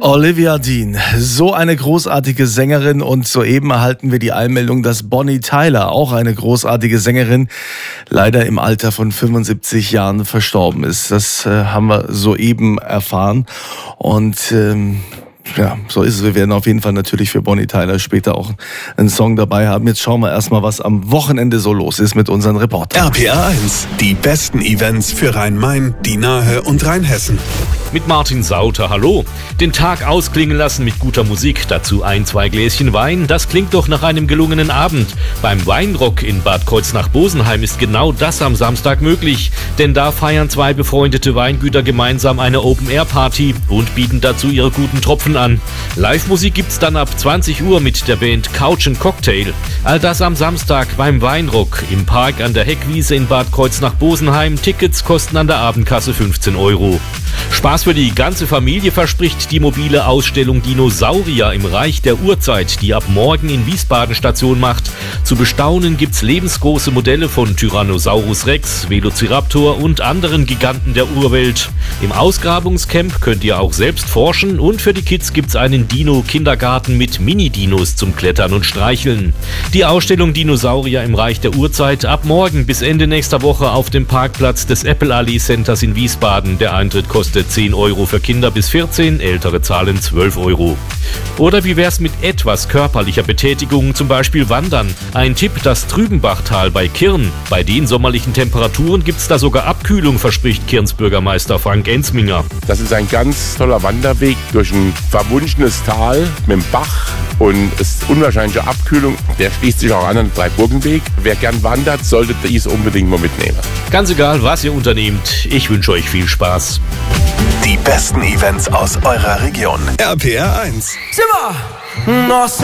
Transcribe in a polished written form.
Olivia Dean, so eine großartige Sängerin, und soeben erhalten wir die Einmeldung, dass Bonnie Tyler, auch eine großartige Sängerin, leider im Alter von 75 Jahren verstorben ist. Das haben wir soeben erfahren und ja, so ist es. Wir werden auf jeden Fall natürlich für Bonnie Tyler später auch einen Song dabei haben. Jetzt schauen wir erstmal, was am Wochenende so los ist mit unseren Reportern. RPR 1, die besten Events für Rhein-Main, die Nahe und Rheinhessen. Mit Martin Sauter, hallo. Den Tag ausklingen lassen mit guter Musik, dazu 1-2 Gläschen Wein. Das klingt doch nach einem gelungenen Abend. Beim Weinrock in Bad Kreuznach-Bosenheim ist genau das am Samstag möglich. Denn da feiern 2 befreundete Weingüter gemeinsam eine Open-Air-Party und bieten dazu ihre guten Tropfen an. Live-Musik gibt's dann ab 20 Uhr mit der Band Couch & Cocktail. All das am Samstag beim Weinrock im Park an der Heckwiese in Bad Kreuznach-Bosenheim. Tickets kosten an der Abendkasse 15 €. Spaß für die ganze Familie verspricht die mobile Ausstellung Dinosaurier im Reich der Urzeit, die ab morgen in Wiesbaden Station macht. Zu bestaunen gibt's lebensgroße Modelle von Tyrannosaurus Rex, Velociraptor und anderen Giganten der Urwelt. Im Ausgrabungscamp könnt ihr auch selbst forschen, und für die Kids gibt's einen Dino-Kindergarten mit Mini-Dinos zum Klettern und Streicheln. Die Ausstellung Dinosaurier im Reich der Urzeit ab morgen bis Ende nächster Woche auf dem Parkplatz des Apple Allee Centers in Wiesbaden. Der Eintritt kostet 10 € für Kinder bis 14, ältere zahlen 12 €. Oder wie wär's mit etwas körperlicher Betätigung, zum Beispiel Wandern? Ein Tipp, das Trübenbachtal bei Kirn. Bei den sommerlichen Temperaturen gibt's da sogar Abkühlung, verspricht Kirns Bürgermeister Frank Ensminger. Das ist ein ganz toller Wanderweg durch ein verwunschenes Tal mit dem Bach und es ist unwahrscheinliche Abkühlung. Der schließt sich auch an den Dreiburgenweg. Wer gern wandert, sollte dies unbedingt mal mitnehmen. Ganz egal, was ihr unternehmt, ich wünsche euch viel Spaß. Die besten Events aus eurer Region. RPR 1. Simmer!